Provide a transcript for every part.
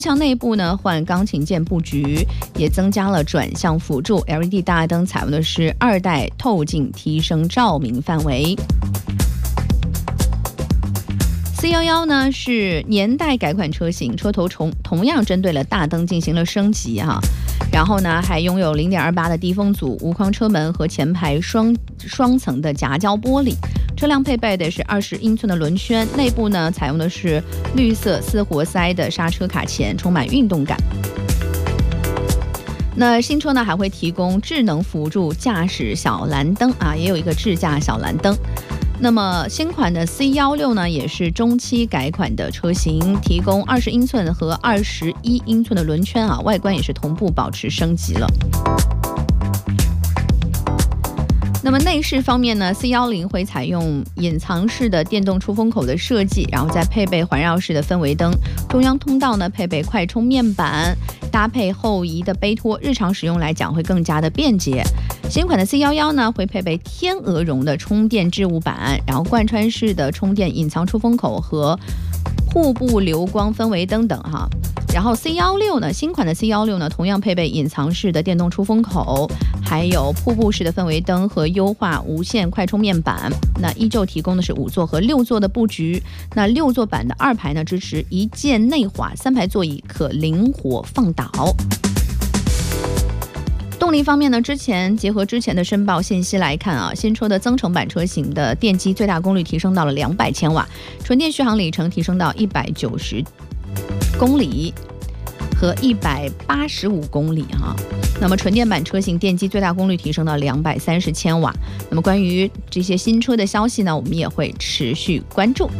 墙内部呢换钢琴键布局，也增加了转向辅助。LED 大灯采用的是2代透镜，提升照明范围。C11呢是年代改款车型，车头同样针对了大灯进行了升级哈。然后呢，还拥有0.28的低风阻、无框车门和前排双层的夹胶玻璃。车辆配备的是20英寸的轮圈，内部呢采用的是绿色4活塞的刹车卡钳，充满运动感。那新车呢还会提供智能辅助驾驶小蓝灯啊，也有一个智驾小蓝灯。那么新款的 C16 呢，也是中期改款的车型，提供20英寸和21英寸的轮圈啊，外观也是同步保持升级了。那么内饰方面呢 ，C10 会采用隐藏式的电动出风口的设计，然后再配备环绕式的氛围灯，中央通道呢配备快充面板，搭配后移的杯托，日常使用来讲会更加的便捷。新款的 C11 呢会配备天鹅绒的充电置物板，然后贯穿式的充电隐藏出风口和瀑布流光氛围灯等哈。然后 C16 呢，新款的 C16 呢同样配备隐藏式的电动出风口，还有瀑布式的氛围灯和优化无线快充面板。那依旧提供的是5座和6座的布局。那6座版的2排呢支持一键内滑，3排座椅可灵活放倒。动力方面呢，结合之前的申报信息来看啊，新车的增程版车型的电机最大功率提升到了200千瓦，纯电续航里程提升到190公里和185公里哈。那么纯电版车型电机最大功率提升到230千瓦。那么关于这些新车的消息呢，我们也会持续关注。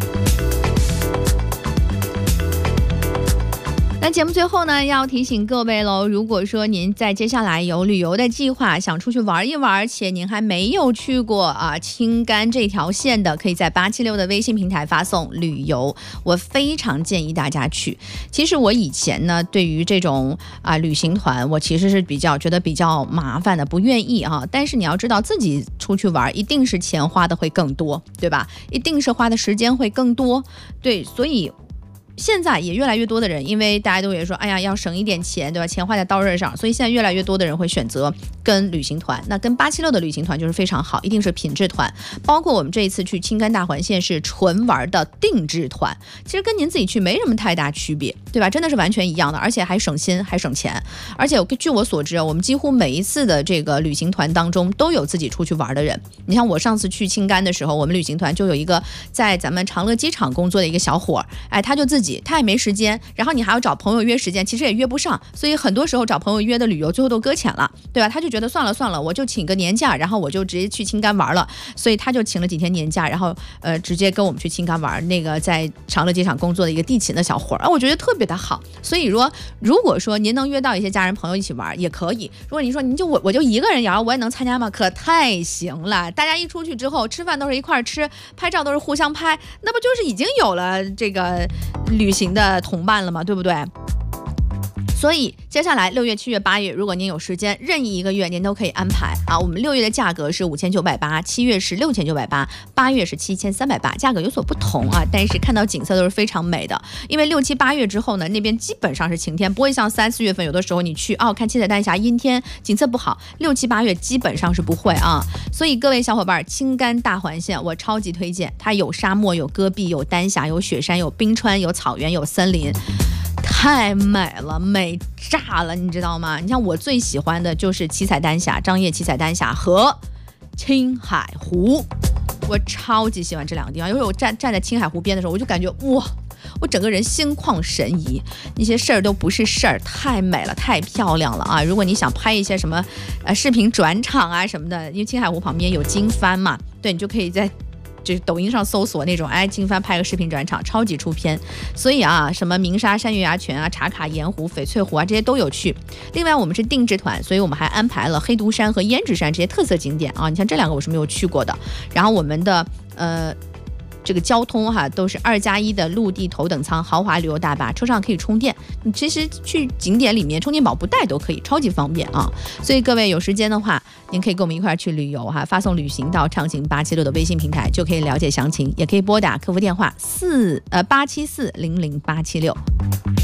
那节目最后呢，要提醒各位喽，如果说您在接下来有旅游的计划，想出去玩一玩，且您还没有去过青甘这条线的，可以在876的微信平台发送旅游，我非常建议大家去。其实我以前呢，对于这种旅行团，我其实是觉得比较麻烦的，不愿意啊。但是你要知道，自己出去玩一定是钱花的会更多，对吧？一定是花的时间会更多，对，所以现在也越来越多的人，因为大家都也说，哎呀，要省一点钱，对吧？钱花在刀刃上，所以现在越来越多的人会选择跟旅行团。那跟876的旅行团就是非常好，一定是品质团。包括我们这一次去青甘大环线是纯玩的定制团，其实跟您自己去没什么太大区别，对吧？真的是完全一样的，而且还省心还省钱。而且据我所知，我们几乎每一次的这个旅行团当中都有自己出去玩的人。你像我上次去青甘的时候，我们旅行团就有一个在咱们长乐机场工作的一个小伙，他就他也没时间，然后你还要找朋友约时间，其实也约不上，所以很多时候找朋友约的旅游最后都搁浅了，对吧？他就觉得算了，我就请个年假，然后我就直接去青甘玩了，所以他就请了几天年假，然后直接跟我们去青甘玩。那个在长乐机场工作的一个地勤的小伙我觉得特别的好。所以说，如果说您能约到一些家人朋友一起玩也可以，如果你说我就一个人玩，我也能参加吗？可太行了！大家一出去之后，吃饭都是一块吃，拍照都是互相拍，那不就是已经有了这个旅行的同伴了吗？对不对？所以接下来6月、7月、8月，如果您有时间，任意一个月您都可以安排啊。我们6月的价格是5980，7月是6980， 8月是7380，价格有所不同啊，但是看到景色都是非常美的。因为6、7、8月之后呢，那边基本上是晴天，不会像3、4月份有的时候你去看七彩丹霞阴天，景色不好。6、7、8月基本上是不会啊。所以各位小伙伴，青甘大环线我超级推荐，它有沙漠、有戈壁、有丹霞、有雪山、有冰川、有草原、有森林。太美了，美炸了，你知道吗？你像我最喜欢的就是七彩丹霞、张掖七彩丹霞和青海湖，我超级喜欢这两个地方。有时候我站在青海湖边的时候，我就感觉哇，我整个人心旷神怡，那些事儿都不是事儿，太美了，太漂亮了啊！如果你想拍一些什么视频转场啊什么的，因为青海湖旁边有经幡嘛，对，你就可以在就是抖音上搜索那种经幡拍个视频转场，超级出片。所以什么鸣沙山月牙泉茶卡盐湖、翡翠湖这些都有去。另外我们是定制团，所以我们还安排了黑毒山和胭脂山这些特色景点你像这两个我是没有去过的。然后我们的这个交通都是2+1的陆地头等舱豪华旅游大巴，车上可以充电，你其实去景点里面充电宝不带都可以，超级方便啊！所以各位有时间的话，您可以跟我们一块去旅游发送旅行到畅行876的微信平台就可以了解详情，也可以拨打客服电话874000876。